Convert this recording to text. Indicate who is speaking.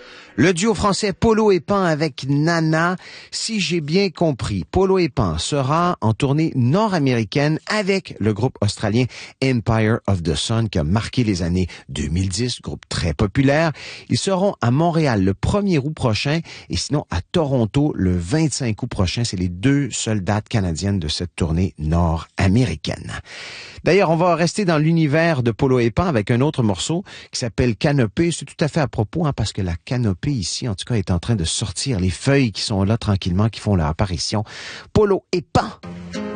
Speaker 1: Le duo français Polo et Pan avec Nana. Si j'ai bien compris, Polo et Pan sera en tournée nord-américaine avec le groupe australien Empire of the Sun qui a marqué les années 2010, groupe très populaire. Ils seront à Montréal le 1er août prochain et sinon à Toronto le 25 août prochain. C'est les deux seules dates canadiennes de cette tournée nord-américaine. D'ailleurs, on va rester dans l'univers de Polo et Pan avec un autre morceau qui s'appelle Canopée. C'est tout à fait à propos parce que la canopée ici, en tout cas, est en train de sortir les feuilles qui sont là tranquillement, qui font leur apparition. Polo et Pan.